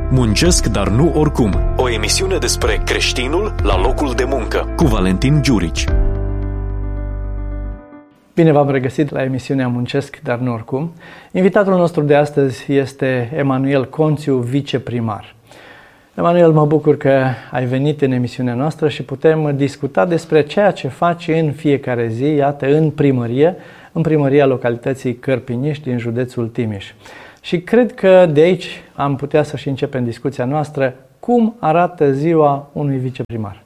Muncesc, dar nu oricum. O emisiune despre creștinul la locul de muncă, cu Valentin Giurici. Bine v-am regăsit la emisiunea Muncesc, dar nu oricum. Invitatul nostru de astăzi este Emanuel Conțiu, viceprimar. Emanuel, mă bucur că ai venit în emisiunea noastră și putem discuta despre ceea ce faci în fiecare zi, iată, în primăria localității Cărpiniș din județul Timiș. Și cred că de aici am putea să și începem discuția noastră. Cum arată ziua unui viceprimar?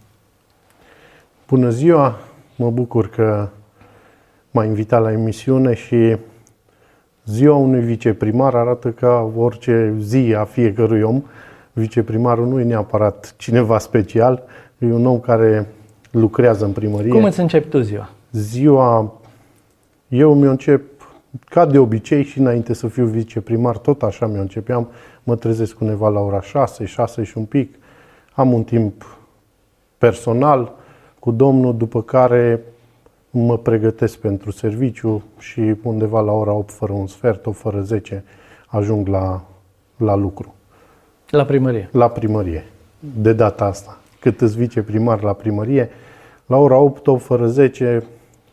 Bună ziua! Mă bucur că m-ai invitat la emisiune și ziua unui viceprimar arată ca orice zi a fiecărui om. Viceprimarul nu e neapărat cineva special, e un om care lucrează în primărie. Cum îți începi tu ziua? Ziua, eu mi-o încep ca de obicei și înainte să fiu viceprimar, tot așa mi-o începeam. Mă trezesc undeva la ora 6, 6 și un pic. Am un timp personal cu Domnul, după care mă pregătesc pentru serviciu și undeva la ora 8 fără un sfert, 8 fără 10 ajung la lucru. La primărie? La primărie. De data asta. Cât îți viceprimar la primărie, la ora 8, 8 fără 10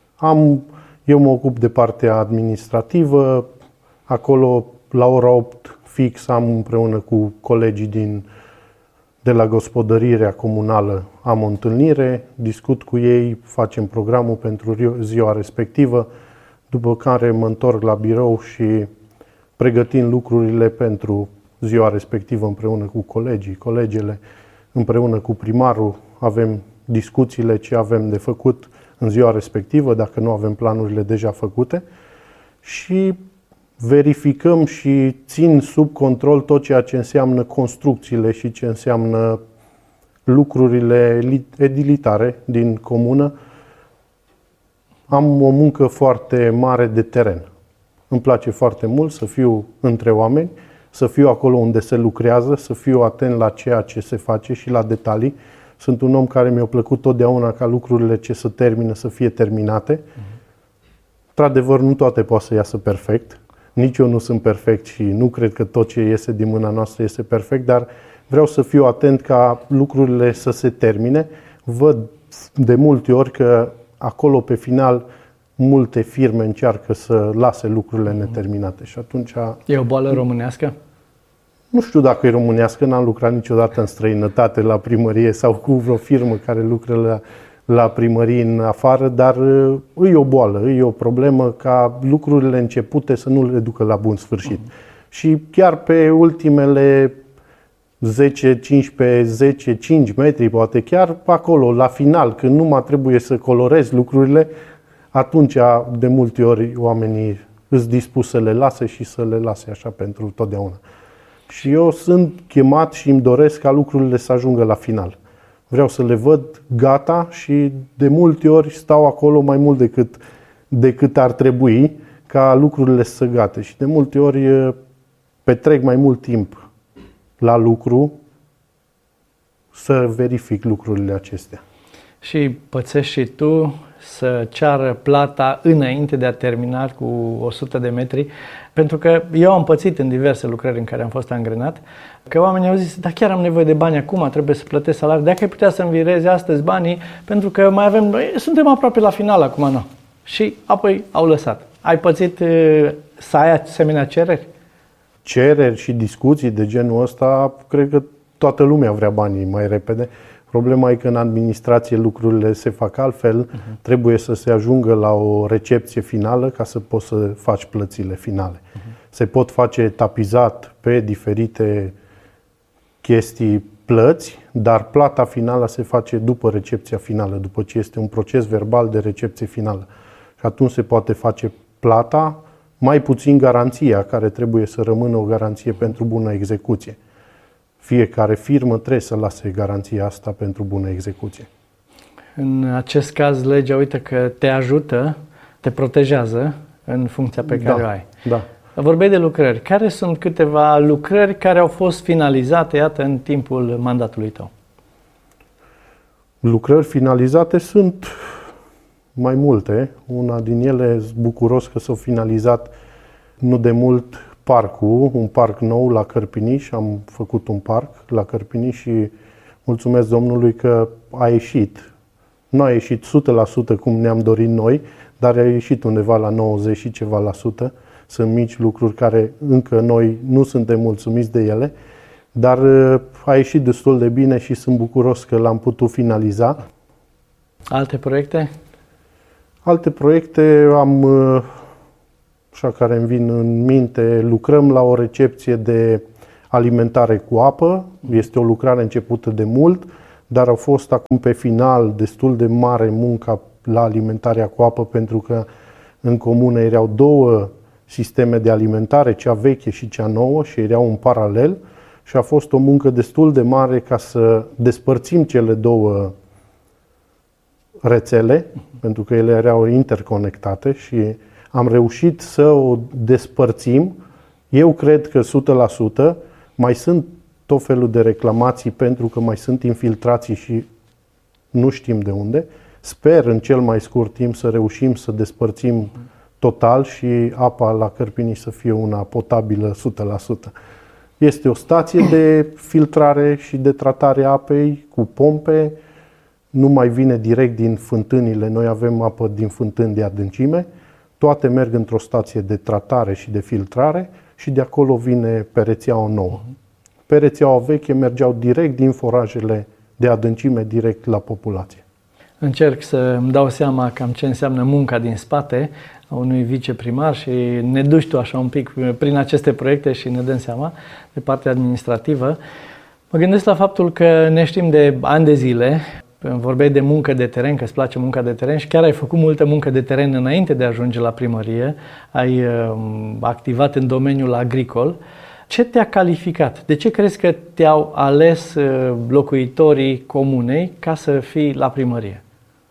eu mă ocup de partea administrativă. Acolo, la ora 8 fix, am împreună cu colegii de la gospodărirea comunală am o întâlnire, discut cu ei, facem programul pentru ziua respectivă, după care mă întorc la birou și pregătim lucrurile pentru ziua respectivă împreună cu colegele, împreună cu primarul, avem discuțiile ce avem de făcut în ziua respectivă, dacă nu avem planurile deja făcute, și verificăm și țin sub control tot ceea ce înseamnă construcțiile și ce înseamnă lucrurile edilitare din comună. Am o muncă foarte mare de teren. Îmi place foarte mult să fiu între oameni, să fiu acolo unde se lucrează, să fiu atent la ceea ce se face și la detalii. Sunt un om care mi-a plăcut totdeauna ca lucrurile ce se termină să fie terminate. Într-adevăr, nu toate poate să iasă perfect. Nici eu nu sunt perfect și nu cred că tot ce iese din mâna noastră este perfect, dar vreau să fiu atent ca lucrurile să se termine. Văd de multe ori că acolo, pe final, multe firme încearcă să lase lucrurile neterminate și atunci... E o boală românească? Nu știu dacă e românească, n-am lucrat niciodată în străinătate la primărie sau cu vreo firmă care lucră la primărie în afară, dar e o boală, e o problemă ca lucrurile începute să nu le ducă la bun sfârșit. Și chiar pe ultimele 10, 15, 10, 5 metri, poate chiar acolo, la final, când nu mai trebuie să colorezi lucrurile, atunci de multe ori oamenii îți dispus să le lase și să le lase așa pentru totdeauna. Și eu sunt chemat și îmi doresc ca lucrurile să ajungă la final. Vreau să le văd gata și de multe ori stau acolo mai mult decât ar trebui ca lucrurile să gate. Și de multe ori petrec mai mult timp la lucru să verific lucrurile acestea. Și pățești și tu să ceară plata înainte de a termina cu 100 de metri, pentru că eu am pățit în diverse lucrări în care am fost angrenat, că oamenii au zis, dar chiar am nevoie de bani acum, trebuie să plătesc salariul, dacă ai putea să-mi virezi astăzi banii, pentru că mai avem, suntem aproape la final acum, nu. Și apoi au lăsat. Ai pățit să ai asemenea cereri? Cereri și discuții de genul ăsta, cred că toată lumea vrea banii mai repede. Problema e că în administrație lucrurile se fac altfel, trebuie să se ajungă la o recepție finală ca să poți să faci plățile finale. Se pot face etapizat pe diferite chestii plăți, dar plata finală se face după recepția finală, după ce este un proces verbal de recepție finală. Și atunci se poate face plata, mai puțin garanția, care trebuie să rămână o garanție pentru bună execuție. Fiecare firmă trebuie să lase garanția asta pentru bună execuție. În acest caz, legea, uite că te ajută, te protejează în funcția pe care o ai. Da. Vorbeai de lucrări. Care sunt câteva lucrări care au fost finalizate, iată, în timpul mandatului tău? Lucrări finalizate sunt mai multe. Una din ele, bucuros că s-a finalizat nu de mult parcul, un parc nou la Cărpiniș. Am făcut un parc la Cărpiniș și mulțumesc Domnului că a ieșit. Nu a ieșit 100% cum ne-am dorit noi, dar a ieșit undeva la 90 și ceva la sută. Sunt mici lucruri care încă noi nu suntem mulțumiți de ele, dar a ieșit destul de bine și sunt bucuros că l-am putut finaliza. Alte proiecte? Alte proiecte am, așa care îmi vin în minte, lucrăm la o recepție de alimentare cu apă. Este o lucrare începută de mult, dar a fost acum pe final destul de mare munca la alimentarea cu apă, pentru că în comună erau două sisteme de alimentare, cea veche și cea nouă, și erau în paralel și a fost o muncă destul de mare ca să despărțim cele două rețele, pentru că ele erau interconectate și am reușit să o despărțim. Eu cred că 100%. Mai sunt tot felul de reclamații pentru că mai sunt infiltrații și nu știm de unde. Sper în cel mai scurt timp să reușim să despărțim total și apa la Cărpiniș să fie una potabilă 100%. Este o stație de filtrare și de tratare a apei cu pompe. Nu mai vine direct din fântânile. Noi avem apă din fântâni de adâncime. Toate merg într-o stație de tratare și de filtrare și de acolo vine pe rețeaua nouă. Pe rețeaua veche mergeau direct din forajele de adâncime direct la populație. Încerc să îmi dau seama cam ce înseamnă munca din spate a unui viceprimar și ne duci tu așa un pic prin aceste proiecte și ne dăm seama de partea administrativă. Mă gândesc la faptul că ne știm de ani de zile, vorbeai de muncă de teren, că îți place munca de teren și chiar ai făcut multă muncă de teren înainte de a ajunge la primărie, ai activat în domeniul agricol. Ce te-a calificat? De ce crezi că te-au ales locuitorii comunei ca să fii la primărie?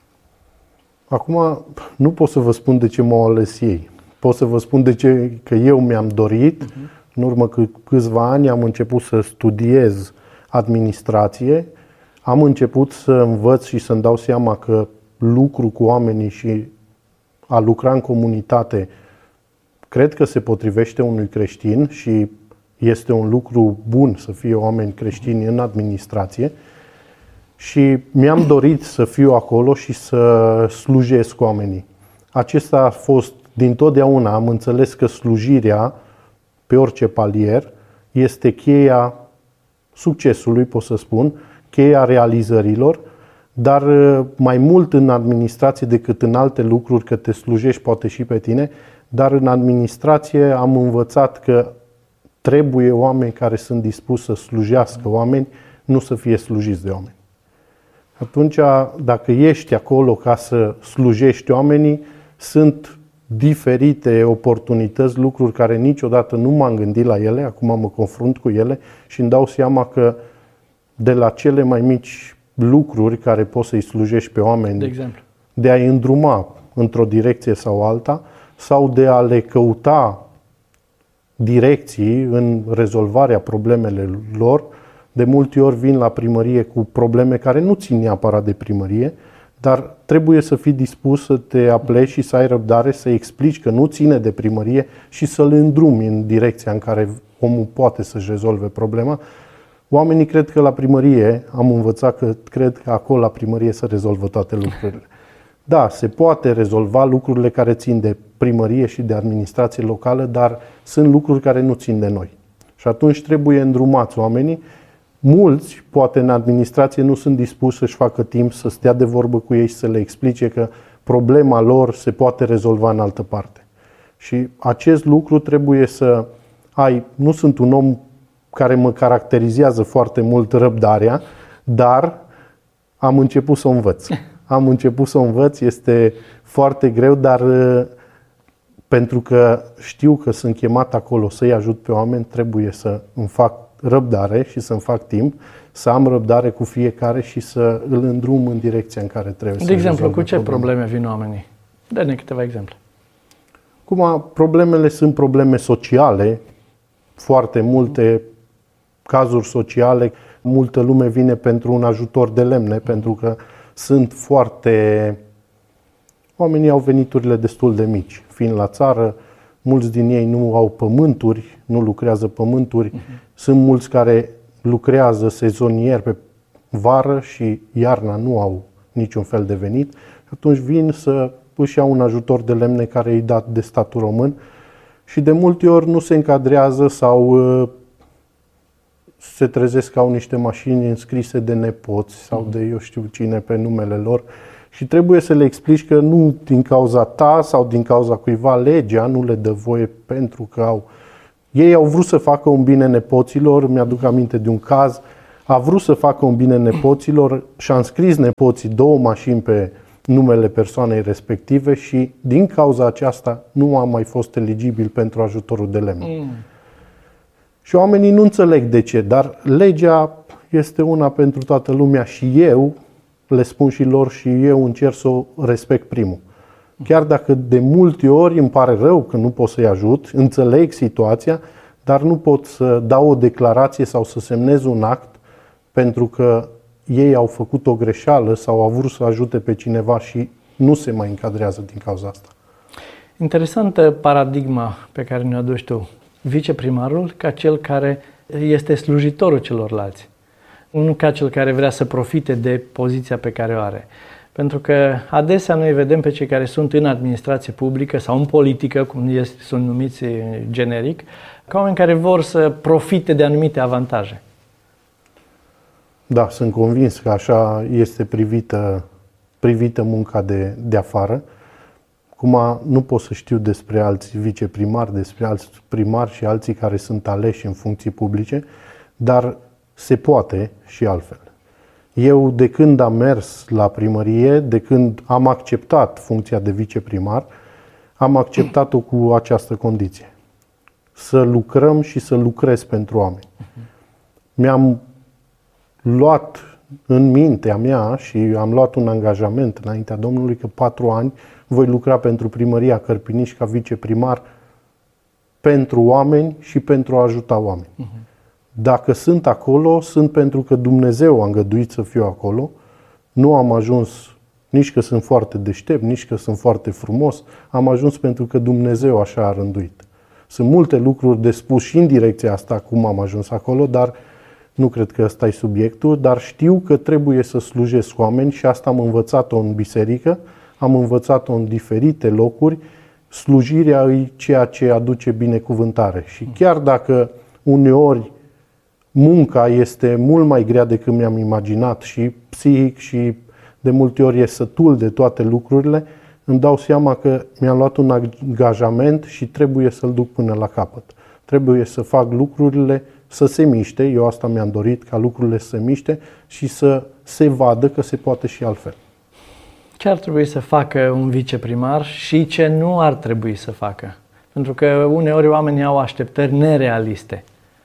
Acum nu pot să vă spun de ce m-au ales ei. Pot să vă spun de ce, că eu mi-am dorit. În urmă cu câțiva ani am început să studiez administrație. Am început să învăț și să-mi dau seama că lucru cu oamenii și a lucra în comunitate cred că se potrivește unui creștin și este un lucru bun să fie oameni creștini în administrație. Și mi-am dorit să fiu acolo și să slujesc oamenii. Acesta a fost dintotdeauna. Am înțeles că slujirea pe orice palier este cheia succesului, pot să spun, cheia realizărilor, dar mai mult în administrație decât în alte lucruri, că te slujești poate și pe tine, dar în administrație am învățat că trebuie oameni care sunt dispuși să slujească oameni, nu să fie slujiți de oameni. Atunci, dacă ești acolo ca să slujești oamenii, sunt diferite oportunități, lucruri care niciodată nu m-am gândit la ele, acum mă confrunt cu ele și îmi dau seama că de la cele mai mici lucruri care poți să-i slujești pe oameni, de exemplu, de a-i îndruma într-o direcție sau alta, sau de a le căuta direcții în rezolvarea problemelor lor, de multe ori vin la primărie cu probleme care nu țin neapărat de primărie, dar trebuie să fii dispus să te apleci și să ai răbdare, să explici că nu ține de primărie și să-l îndrumi în direcția în care omul poate să-și rezolve problema. Oamenii cred că la primărie, am învățat că cred că acolo la primărie se rezolvă toate lucrurile. Da, se poate rezolva lucrurile care țin de primărie și de administrație locală, dar sunt lucruri care nu țin de noi. Și atunci trebuie îndrumați oamenii. Mulți, poate în administrație, nu sunt dispuși să-și facă timp să stea de vorbă cu ei și să le explice că problema lor se poate rezolva în altă parte. Și acest lucru trebuie să ai. Nu sunt un om care mă caracterizează foarte mult răbdarea, dar am început să o învăț. Am început să o învăț, este foarte greu, dar pentru că știu că sunt chemat acolo să-i ajut pe oameni, trebuie să îmi fac răbdare și să-mi fac timp, să am răbdare cu fiecare și să îl îndrum în direcția în care trebuie. De exemplu, cu ce probleme vin oamenii? Dă-ne câteva exemple. Problemele sunt probleme sociale, foarte multe cazuri sociale. Multă lume vine pentru un ajutor de lemne, pentru că sunt oamenii au veniturile destul de mici. Fiind la țară, mulți din ei nu au pământuri, nu lucrează pământuri, sunt mulți care lucrează sezonier pe vară și iarna nu au niciun fel de venit. Atunci vin să își iau un ajutor de lemne care îi dat de statul român și de multe ori nu se încadrează sau se trezesc că au niște mașini înscrise de nepoți sau de eu știu cine pe numele lor și trebuie să le explici că nu din cauza ta sau din cauza cuiva legea nu le dă voie pentru că ei au vrut să facă un bine nepoților. Mi-aduc aminte de un caz, a vrut să facă un bine nepoților și a înscris nepoții 2 mașini pe numele persoanei respective și din cauza aceasta nu a mai fost eligibil pentru ajutorul de lemn. Și oamenii nu înțeleg de ce, dar legea este una pentru toată lumea și eu le spun și lor și eu încerc să o respect primul. Chiar dacă de multe ori îmi pare rău că nu pot să-i ajut, înțeleg situația, dar nu pot să dau o declarație sau să semnez un act pentru că ei au făcut o greșeală sau au vrut să ajute pe cineva și nu se mai încadrează din cauza asta. Interesantă paradigma pe care ne-o aduci tu. Viceprimarul ca cel care este slujitorul celorlalți. Nu ca cel care vrea să profite de poziția pe care o are. Pentru că adesea noi vedem pe cei care sunt în administrație publică sau în politică, cum sunt numiți generic, ca oameni care vor să profite de anumite avantaje. Da, sunt convins că așa este privită munca de afară. Acum nu pot să știu despre alți viceprimari, despre alți primari și alții care sunt aleși în funcții publice, dar se poate și altfel. Eu, de când am mers la primărie, de când am acceptat funcția de viceprimar, am acceptat-o cu această condiție. Să lucrăm și să lucrez pentru oameni. Mi-am luat în mintea mea și am luat un angajament înaintea Domnului că 4 ani voi lucra pentru primăria Cărpiniș ca viceprimar pentru oameni și pentru a ajuta oameni. Dacă sunt acolo, sunt pentru că Dumnezeu a îngăduit să fiu acolo. Nu am ajuns nici că sunt foarte deștept, nici că sunt foarte frumos. Am ajuns pentru că Dumnezeu așa a rânduit. Sunt multe lucruri de spus și în direcția asta, cum am ajuns acolo, dar nu cred că ăsta e subiectul, dar știu că trebuie să slujesc oameni și asta am învățat-o în biserică, am învățat-o în diferite locuri. Slujirea e ceea ce aduce binecuvântare. Și chiar dacă uneori munca este mult mai grea decât mi-am imaginat și psihic și de multe ori e sătul de toate lucrurile, îmi dau seama că mi-am luat un angajament și trebuie să-l duc până la capăt. Trebuie să fac lucrurile să se miște, eu asta mi-am dorit, ca lucrurile să se miște și să se vadă că se poate și altfel. Ce ar trebui să facă un viceprimar și ce nu ar trebui să facă? Pentru că uneori oamenii au așteptări nerealiste.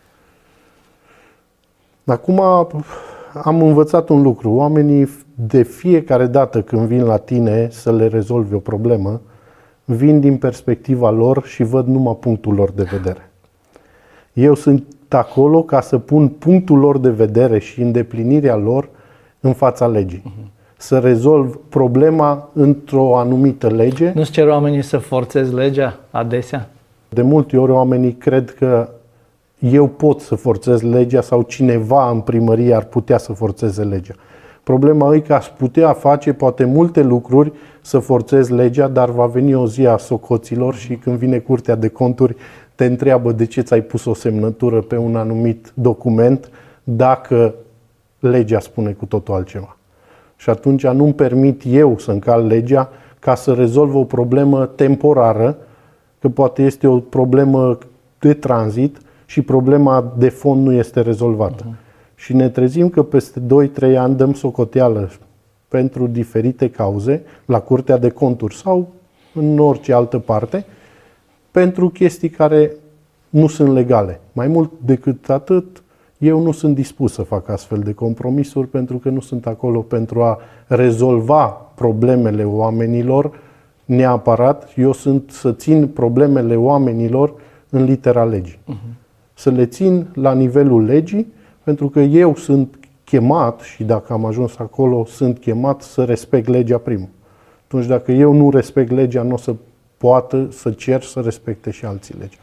Acum am învățat un lucru. Oamenii de fiecare dată când vin la tine să le rezolvi o problemă, vin din perspectiva lor și văd numai punctul lor de vedere. Eu sunt acolo ca să pun punctul lor de vedere și îndeplinirea lor în fața legii. Să rezolv problema într-o anumită lege. Nu-ți cer oamenii să forțezi legea adesea? De multe ori oamenii cred că eu pot să forțez legea sau cineva în primărie ar putea să forțeze legea. Problema e că aș putea face poate multe lucruri să forțez legea, dar va veni o zi a socoților și când vine Curtea de Conturi te întreabă de ce ți-ai pus o semnătură pe un anumit document dacă legea spune cu totul altceva. Și atunci nu-mi permit eu să încalc legea ca să rezolv o problemă temporară, că poate este o problemă de tranzit și problema de fond nu este rezolvată. Și ne trezim că peste 2-3 ani dăm socoteală pentru diferite cauze la Curtea de Conturi sau în orice altă parte pentru chestii care nu sunt legale. Mai mult decât atât, eu nu sunt dispus să fac astfel de compromisuri pentru că nu sunt acolo pentru a rezolva problemele oamenilor neapărat. Eu sunt să țin problemele oamenilor în litera legii. Să le țin la nivelul legii pentru că eu sunt chemat și dacă am ajuns acolo sunt chemat să respect legea primul. Atunci dacă eu nu respect legea, nu o să poată să cer să respecte și alții legea.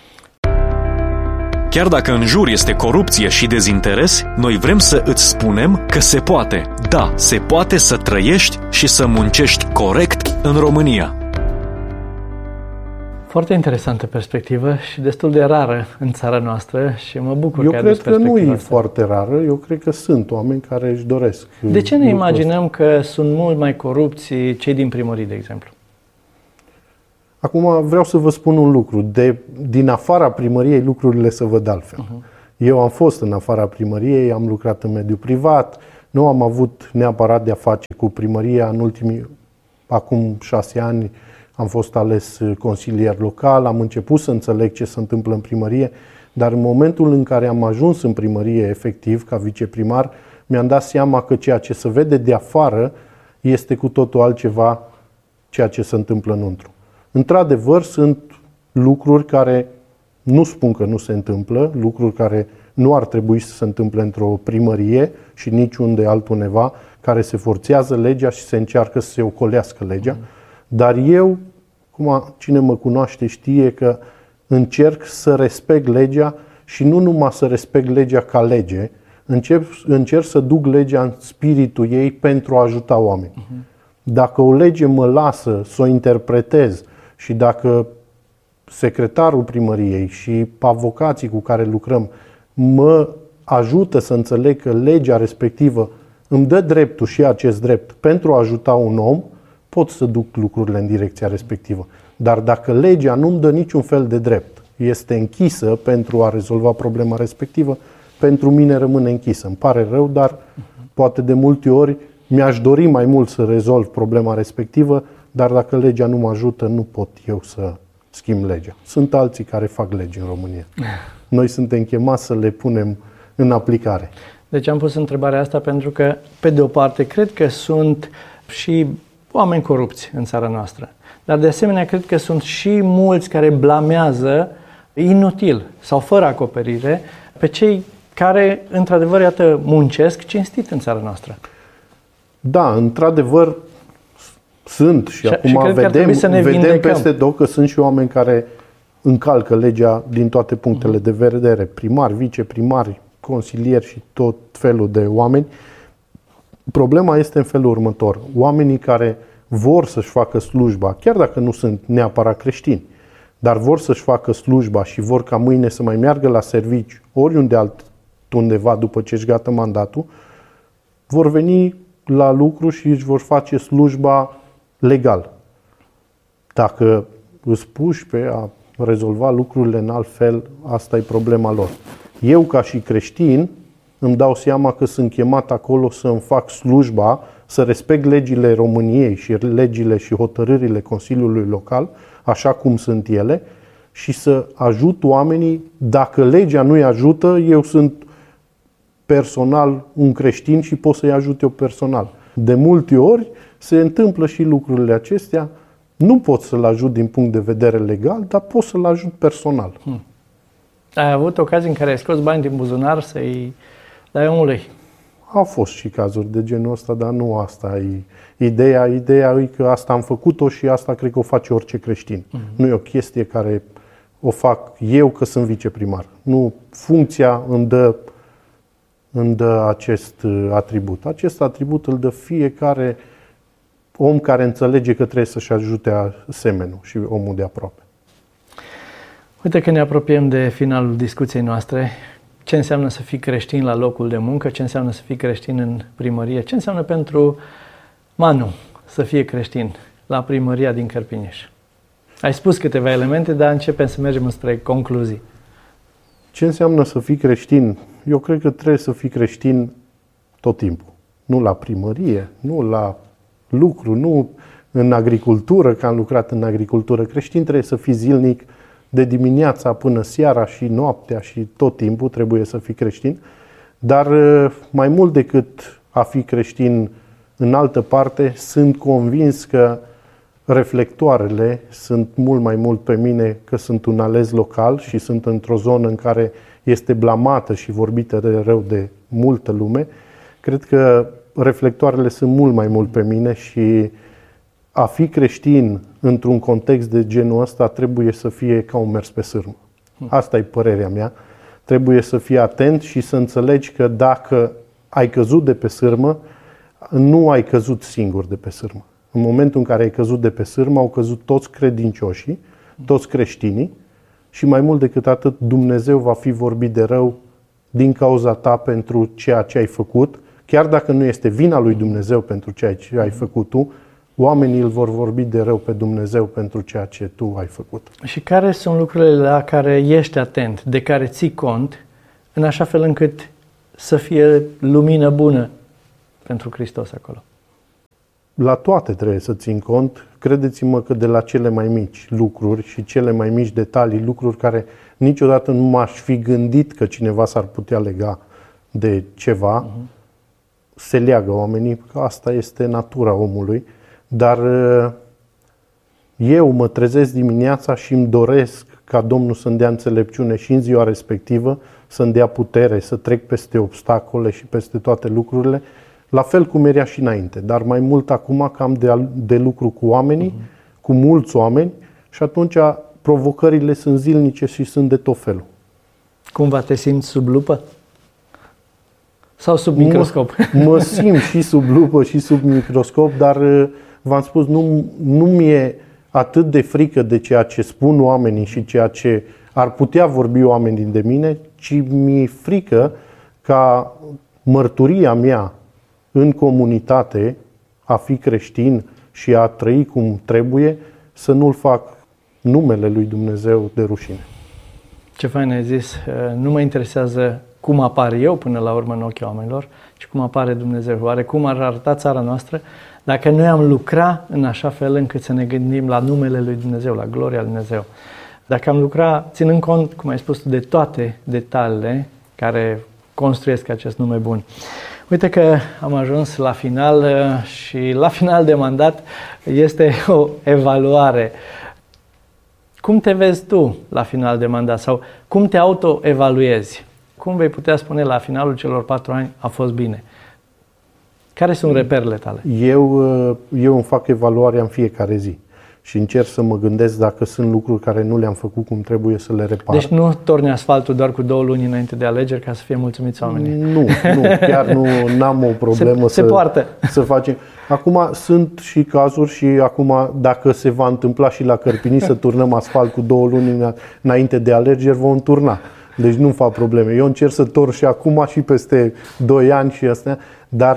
Chiar dacă în jur este corupție și dezinteres, noi vrem să îți spunem că se poate. Da, se poate să trăiești și să muncești corect în România. Foarte interesantă perspectivă și destul de rară în țara noastră și mă bucur că ai adus perspectiva. Eu cred că nu e asta. foarte rară, eu cred că sunt oameni care își doresc. De ce ne imaginăm că sunt mult mai corupți cei din primării, de exemplu? Acum vreau să vă spun un lucru. Din afara primăriei lucrurile se văd altfel. Eu am fost în afara primăriei, am lucrat în mediul privat, nu am avut neapărat de-a face cu primăria. Acum 6 ani am fost ales consilier local, am început să înțeleg ce se întâmplă în primărie, dar în momentul în care am ajuns în primărie efectiv ca viceprimar, mi-am dat seama că ceea ce se vede de afară este cu totul altceva ceea ce se întâmplă înăuntru. Într-adevăr, sunt lucruri care nu spun că nu se întâmplă, lucruri care nu ar trebui să se întâmple într-o primărie și niciunde altundeva, care se forțează legea și se încearcă să se ocolească legea. Dar eu, cine mă cunoaște știe că încerc să respect legea și nu numai să respect legea ca lege, încerc să duc legea în spiritul ei pentru a ajuta oamenii. Dacă o lege mă lasă să o interpretez și dacă secretarul primăriei și avocații cu care lucrăm mă ajută să înțeleg că legea respectivă îmi dă dreptul și acest drept pentru a ajuta un om, pot să duc lucrurile în direcția respectivă. Dar dacă legea nu îmi dă niciun fel de drept, este închisă pentru a rezolva problema respectivă, pentru mine rămâne închisă. Îmi pare rău, dar poate de multe ori mi-aș dori mai mult să rezolv problema respectivă, dar dacă legea nu mă ajută, nu pot eu să schimb legea. Sunt alții care fac legi în România. Noi suntem chemați să le punem în aplicare. Deci am pus întrebarea asta pentru că, pe de o parte, cred că sunt și oameni corupți în țara noastră. Dar de asemenea, cred că sunt și mulți care blamează inutil sau fără acoperire pe cei care, într-adevăr, iată, muncesc cinstit în țara noastră. Da, într-adevăr, sunt și acum vedem peste tot că sunt și oameni care încalcă legea din toate punctele de vedere. Primari, viceprimari, consilieri și tot felul de oameni. Problema este în felul următor. Oamenii care vor să-și facă slujba, chiar dacă nu sunt neapărat creștini, dar vor să-și facă slujba și vor ca mâine să mai meargă la serviciu oriunde altundeva după ce își gata mandatul, vor veni la lucru și își vor face slujba legal. Dacă îți puși pe a rezolva lucrurile în alt fel, asta e problema lor. Eu, ca și creștin, îmi dau seama că sunt chemat acolo să îmi fac slujba, să respect legile României și legile și hotărârile Consiliului Local, așa cum sunt ele, și să ajut oamenii. Dacă legea nu-i ajută, eu sunt personal un creștin și pot să-i ajut eu personal. De multe ori se întâmplă și lucrurile acestea. Nu pot să-l ajut din punct de vedere legal, dar pot să-l ajut personal. Ai avut ocazii în care ai scos bani din buzunar să-i dai omului? Au fost și cazuri de genul ăsta, dar nu asta e ideea. Ideea e că asta am făcut-o și asta cred că o face orice creștin. Nu e o chestie care o fac eu că sunt viceprimar. Nu, funcția îmi dă acest atribut. Acest atribut îl dă fiecare om care înțelege că trebuie să-și ajute semenul și omul de aproape. Uite că ne apropiem de finalul discuției noastre. Ce înseamnă să fii creștin la locul de muncă? Ce înseamnă să fii creștin în primărie? Ce înseamnă pentru Manu să fie creștin la primăria din Cărpiniș? Ai spus câteva elemente, dar începem să mergem spre concluzii. Ce înseamnă să fii creștin? Eu cred că trebuie să fii creștin tot timpul. Nu la primărie, nu la lucru, nu în agricultură, că am lucrat în agricultură. Creștin trebuie să fii zilnic, de dimineața până seara și noaptea și tot timpul trebuie să fii creștin. Dar mai mult decât a fi creștin în altă parte, sunt convins că reflectoarele sunt mult mai mult pe mine, că sunt un ales local și sunt într-o zonă în care este blamată și vorbită de rău de multă lume. Cred că reflectoarele sunt mult mai mult pe mine și a fi creștin într-un context de genul ăsta, trebuie să fie ca un mers pe sârmă. Asta e părerea mea. Trebuie să fii atent și să înțelegi că dacă ai căzut de pe sârmă, nu ai căzut singur de pe sârmă. În momentul în care ai căzut de pe sârmă, au căzut toți credincioșii, toți creștinii și mai mult decât atât, Dumnezeu va fi vorbit de rău din cauza ta pentru ceea ce ai făcut. Chiar dacă nu este vina lui Dumnezeu pentru ceea ce ai făcut tu, oamenii îl vor vorbi de rău pe Dumnezeu pentru ceea ce tu ai făcut. Și care sunt lucrurile la care ești atent, de care ții cont, în așa fel încât să fie lumină bună pentru Hristos acolo? La toate trebuie să țin cont. Credeți-mă că de la cele mai mici lucruri și cele mai mici detalii, lucruri care niciodată nu m-aș fi gândit că cineva s-ar putea lega de ceva, se leagă oamenii, că asta este natura omului. Dar eu mă trezesc dimineața și îmi doresc ca Domnul să-mi dea înțelepciune și în ziua respectivă, să-mi dea putere să trec peste obstacole și peste toate lucrurile, la fel cum era și înainte, dar mai mult acum că am de lucru cu oamenii, cu mulți oameni și atunci provocările sunt zilnice și sunt de tot felul. Cumva te simți sub lupă? Sau sub microscop? Mă simt și sub lupă și sub microscop, dar v-am spus, nu mi-e atât de frică de ceea ce spun oamenii și ceea ce ar putea vorbi oamenii de mine, ci mi-e frică ca mărturia mea în comunitate, a fi creștin și a trăi cum trebuie, să nu-l fac numele lui Dumnezeu de rușine. Ce fain ai zis, nu mă interesează cum apar eu până la urmă în ochii oamenilor, ci cum apare Dumnezeu. Oare cum ar arăta țara noastră dacă noi am lucra în așa fel încât să ne gândim la numele lui Dumnezeu, la gloria lui Dumnezeu. Dacă am lucra ținând cont, cum ai spus tu, de toate detaliile care construiesc acest nume bun. Uite că am ajuns la final și la final de mandat este o evaluare. Cum te vezi tu la final de mandat sau cum te auto-evaluezi? Cum vei putea spune la finalul celor 4 ani a fost bine? Care sunt reperele tale? Eu îmi fac evaluarea în fiecare zi și încerc să mă gândesc dacă sunt lucruri care nu le-am făcut cum trebuie să le repar. Deci nu torni asfaltul doar cu 2 luni înainte de alegeri ca să fie mulțumiți oamenii? Nu, chiar n-am o problemă să facem. Acum sunt și cazuri și acum dacă se va întâmpla și la Cărpini să turnăm asfalt cu 2 luni înainte de alegeri, vom turna. Deci nu fac probleme. Eu încerc să torn și acum și peste 2 ani și astea, dar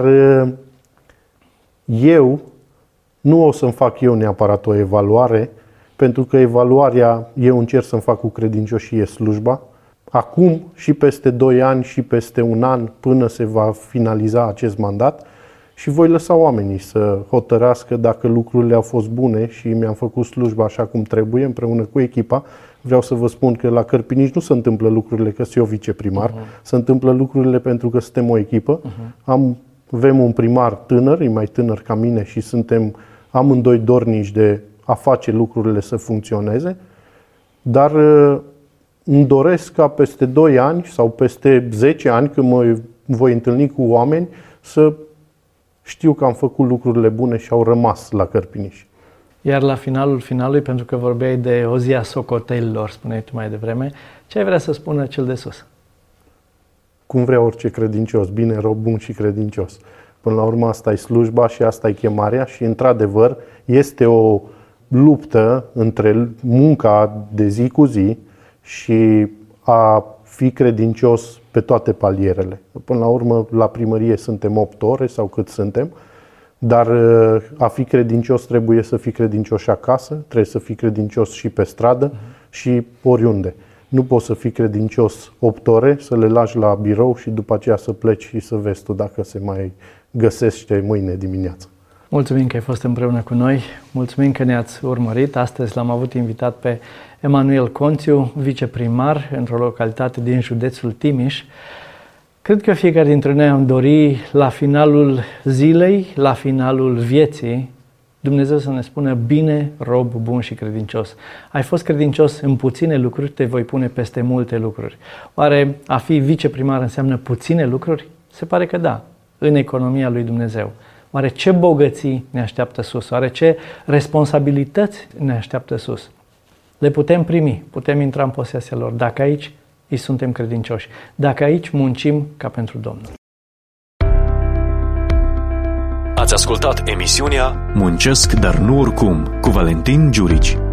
eu nu o să-mi fac eu neapărat o evaluare, pentru că evaluarea eu încerc să-mi fac cu credincioșie slujba. Acum și peste 2 ani și peste 1 an până se va finaliza acest mandat și voi lăsa oamenii să hotărască dacă lucrurile au fost bune și mi-am făcut slujba așa cum trebuie împreună cu echipa. Vreau să vă spun că la Cărpinici nu se întâmplă lucrurile că sunt eu viceprimar, se întâmplă lucrurile pentru că suntem o echipă. Avem un primar tânăr, e mai tânăr ca mine și suntem amândoi dornici de a face lucrurile să funcționeze, dar îmi doresc ca peste 2 ani sau peste 10 ani, când mă voi întâlni cu oameni, să știu că am făcut lucrurile bune și au rămas la Cărpiniș. Iar la finalul finalului, pentru că vorbeai de o zi a socotelilor, spuneai tu mai devreme, ce ai vrea să spună cel de sus? Cum vrea orice credincios, bine, rob bun și credincios. Până la urmă asta e slujba și asta e chemarea și într-adevăr este o luptă între munca de zi cu zi și a fi credincios pe toate palierele. Până la urmă la primărie suntem 8 ore sau cât suntem, dar a fi credincios trebuie să fii credincios și acasă, trebuie să fii credincios și pe stradă și oriunde. Nu poți să fii credincios 8 ore, să le lași la birou și după aceea să pleci și să vezi tu dacă se mai găsește mâine dimineață. Mulțumim că ai fost împreună cu noi, mulțumim că ne-ați urmărit. Astăzi l-am avut invitat pe Emanuel Conțiu, viceprimar într-o localitate din județul Timiș. Cred că fiecare dintre noi am dori la finalul zilei, la finalul vieții, Dumnezeu să ne spună: bine, rob bun și credincios. Ai fost credincios în puține lucruri, te voi pune peste multe lucruri. Oare a fi viceprimar înseamnă puține lucruri? Se pare că da, în economia lui Dumnezeu. Oare ce bogății ne așteaptă sus? Oare ce responsabilități ne așteaptă sus? Le putem primi, putem intra în posesia lor, dacă aici îi suntem credincioși, dacă aici muncim ca pentru Domnul. Ați ascultat emisiunea Muncesc, dar nu oricum, cu Valentin Giurici.